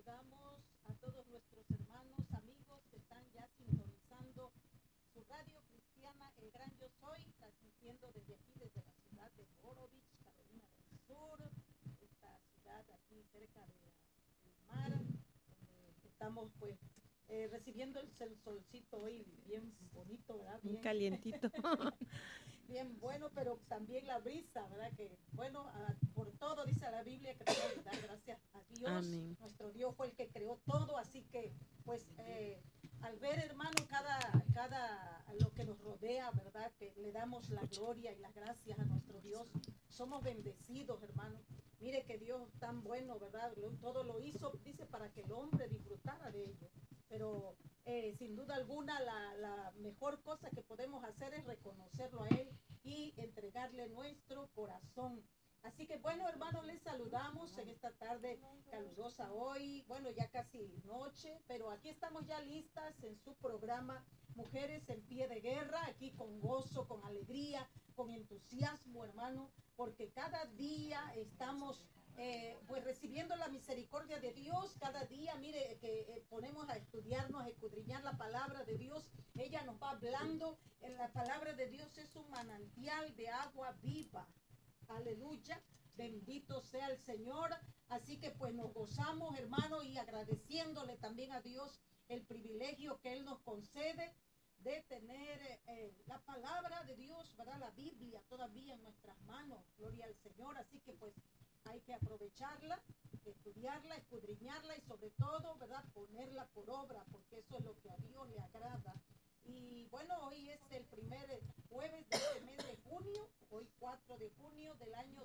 saludamos a todos nuestros hermanos, amigos que están ya sintonizando su radio cristiana, El Gran Yo Soy, transmitiendo desde aquí, desde la ciudad de Borovich, Carolina del Sur, esta ciudad aquí cerca del mar, donde estamos pues recibiendo el solcito hoy bien bonito, ¿verdad? Bien Bien calientito. bien bueno, pero también la brisa, ¿verdad? Que bueno, por todo dice la Biblia que tenemos que dar gracias a Dios. Amén. Nuestro Dios fue el que creó todo, así que pues al ver, hermano, cada lo que nos rodea, ¿verdad? Que le damos la gloria y las gracias a nuestro Dios. Somos bendecidos, hermano. Mire que Dios es tan bueno, ¿verdad? Todo lo hizo, dice, para que el hombre disfrutara de ello. Pero sin duda alguna la mejor cosa que podemos hacer es reconocerlo a Él y entregarle nuestro corazón. Así que bueno, hermanos, les saludamos en esta tarde calurosa hoy, bueno, ya casi noche, pero aquí estamos ya listas en su programa Mujeres en Pie de Guerra, aquí con gozo, con alegría, con entusiasmo, hermano, porque cada día estamos pues recibiendo la misericordia de Dios. Cada día, mire, que ponemos a estudiarnos, a escudriñar la palabra de Dios. Ella nos va hablando. La palabra de Dios es un manantial de agua viva. Aleluya. Bendito sea el Señor. Así que pues nos gozamos, hermano, y agradeciéndole también a Dios el privilegio que Él nos concede de tener la palabra de Dios, ¿verdad? La Biblia todavía en nuestras manos. Gloria al Señor. Así que pues hay que aprovecharla, estudiarla, escudriñarla y sobre todo, ¿verdad? Ponerla por obra, porque eso es lo que a Dios le agrada. Y bueno, hoy es el primer jueves de este mes de junio, hoy 4 de junio del año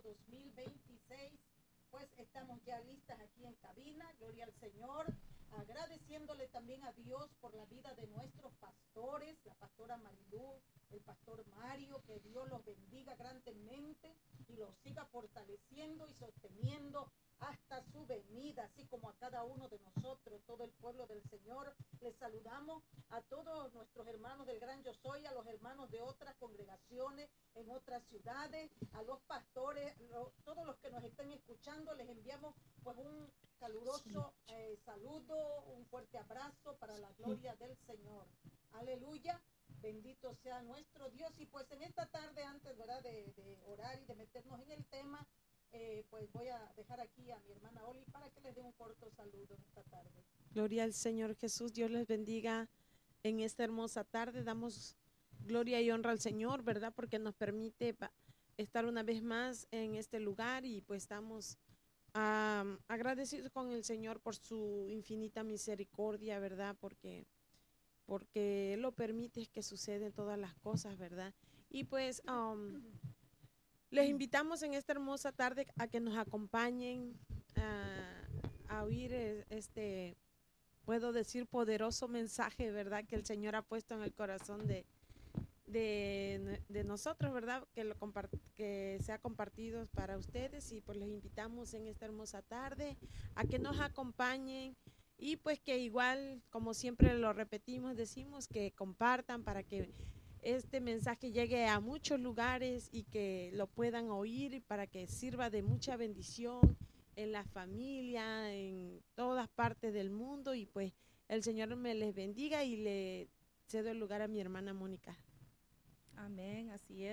2026. Pues estamos ya listas aquí en cabina, gloria al Señor, agradeciéndole también a Dios por la vida de nuestros pastores, la pastora Marilú, el pastor Mario, que Dios los bendiga grandemente y los siga fortaleciendo y sosteniendo hasta su venida, así como a cada uno de nosotros, todo el pueblo del Señor. Les saludamos a todos nuestros hermanos del Gran Yo Soy, a los hermanos de otras congregaciones en otras ciudades, a los pastores, todos los que nos estén escuchando, les enviamos pues un caluroso saludo, un fuerte abrazo para la gloria del Señor. Aleluya. Bendito sea nuestro Dios. Y pues en esta tarde, antes, ¿verdad?, de orar y de meternos en el tema, pues voy a dejar aquí a mi hermana Oli para que les dé un corto saludo en esta tarde. Gloria al Señor Jesús. Dios les bendiga en esta hermosa tarde. Damos gloria y honra al Señor, ¿verdad? Porque nos permite estar una vez más en este lugar y pues estamos agradecidos con el Señor por su infinita misericordia, ¿verdad? Porque Él lo permite que suceden todas las cosas, ¿verdad? Y pues les invitamos en esta hermosa tarde a que nos acompañen a oír puedo decir, poderoso mensaje, ¿verdad? Que el Señor ha puesto en el corazón de nosotros, ¿verdad? Que se ha compartido para ustedes y pues les invitamos en esta hermosa tarde a que nos acompañen y pues que igual, como siempre lo repetimos, decimos que compartan para que este mensaje llegue a muchos lugares y que lo puedan oír para que sirva de mucha bendición en la familia, en todas partes del mundo y pues el Señor me les bendiga y le cedo el lugar a mi hermana Mónica. Amén, así es.